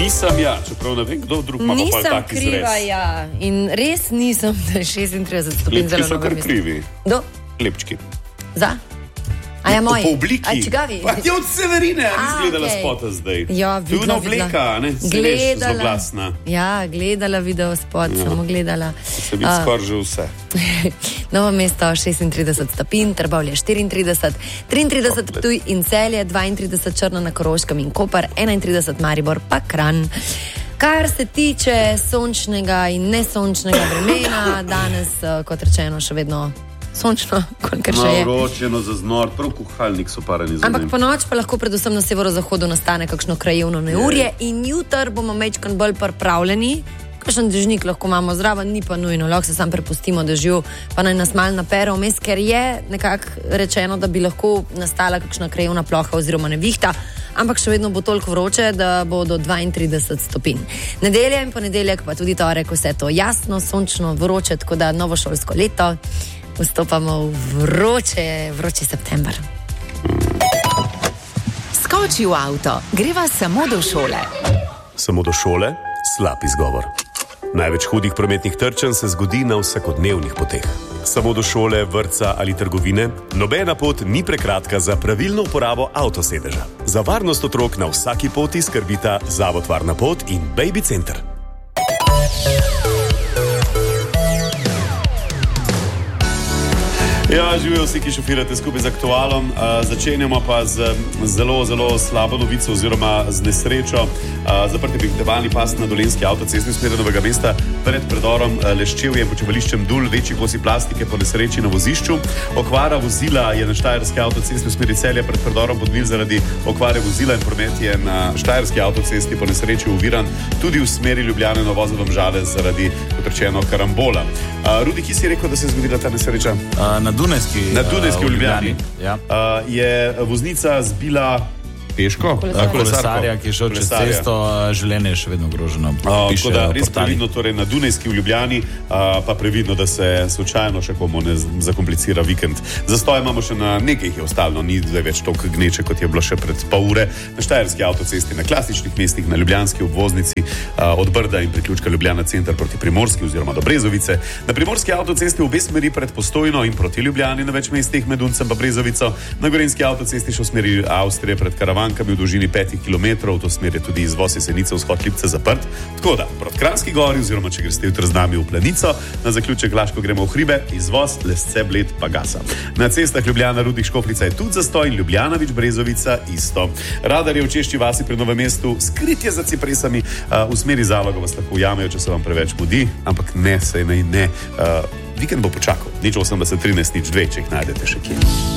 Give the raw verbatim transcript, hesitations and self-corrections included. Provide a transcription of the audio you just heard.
Nisem ja, čeprav ne vem, kdo drug ima pa tak izres. Nisem kriva, ja. In res nisem, da je šestintrideset stopinj zelo Lepčki so kar krivi. Do? Lepčki. Za? A ja, moji? Po obliki. A čigavi? Pa ti od Severine, a nisi gledala okay. spota zdaj. Ja, videla, Tuna obleka, ne? Se veš, zloglasna. Ja, gledala video spot, ja. Samo gledala. Se vidi uh, skoraj že vse. Novo mesto šestintrideset stopinj, Trbovlje štiriintrideset, triintrideset Ptuj in Celje, dvaintrideset Črna na Koroškem in Koper, enaintrideset Maribor pa Kranj. Kar se tiče sončnega in nesončnega vremena, danes, kot rečeno, še vedno sončno, kolikor še je. Vročeno za znor, prav kuhalnik so parani za Ampak po noč pa lahko predvsem na severozahodu nastane kakšno krajevno neurje in jutr bomo mečkan bolj pripravljeni. Kakšen dežnik lahko imamo zraven, ni pa nujno, lahko se sam prepustimo dežju, pa naj nas malo napere vmes, ker je nekako rečeno, da bi lahko nastala kakšna krajevna ploha oziroma nevihta, ampak še vedno bo toliko vroče, da bo do dvaintrideset stopinj. Nedelja in ponedeljek pa tudi torek, vse to jasno, sončno, vroče, tako da novo šolsko leto vstopamo v vroče, vroči september. Skoči v avto, greva samo do šole. Samo do šole? Slab izgovor. Največ hudih prometnih trčenj se zgodi na vsakodnevnih poteh. Samo do šole, vrtca ali trgovine, nobena pot ni prekratka za pravilno uporabo avtosedeža. Za varnost otrok na vsaki poti skrbita Zavod Varna pot in Baby Center. Ja, živijo vsi, ki šofirate skupaj z Aktualom. Uh, začenjamo pa z zelo, zelo slabo novico oziroma z nesrečo. Uh, Zaprti prehitevalni pas na Dolenjski avtocesti v smeri Novega mesta pred predorom uh, Leščevje in počivališčem Dul, večji kosi plastike po nesreči na vozišču. Okvara vozila je na Štajerski avtocesti v smeri Celja pred predorom Podvil zaradi okvare vozila in promet je na Štajerski avtocesti po nesreči oviran tudi v smeri Ljubljane na vozu Domžale zaradi, kot rečeno, karambola. Uh, Rudi, ki si rekel, da se je zgodila ta nesreča? Uh, na Dunajski, na Dunajski v Ljubljani. Ja. Uh, je voznica zbila peško, kolesarja, kolesarja, ki je šel čez cesto, življenje je še vedno ogroženo. Uh, tako da res previdno, torej na Dunajski v Ljubljani, uh, pa previdno, da se slučajno še komu ne zakomplicira vikend. Zastoj imamo še na nekaj, jih je ostalo, ni zdaj več toliko gneče, kot je bilo še pred pol ure. Na Štajerski avtocesti, na klasičnih mestih, na Ljubljanski obvoznici uh, od Brda in priključka Ljubljana center proti Primorski oziroma do Brezovice. Na Primorski avtocesti v obe smeri pred Postojno in proti Ljubljani na več mestih med Uncem pa Brezovico. Na Gorenjski avtocesti še v smeri Avstrije pred Karavan v dolžini petih kilometrov, v to smer je tudi izvoz Jesenice, vzhod Lipce zaprt. Tako da, proti Kranjski gori, oziroma če greste jutri z nami v Planico, na zaključek Laško gremo v hribe, izvoz Lesce, Bled pa Gasa. Na cestah Ljubljana, Rudih, Škofljica je tudi zastoj in Ljubljanovič, Brezovica isto. Radar je v Češči vasi pri Novem mestu, skritje za cipresami, uh, v smeri Zaloga vas lahko ujamejo, če se vam preveč mudi, ampak ne, sej ne, ne. Uh, vikend bo počakal, nič osemdeset trinajst nič dve, če jih najdete še kje.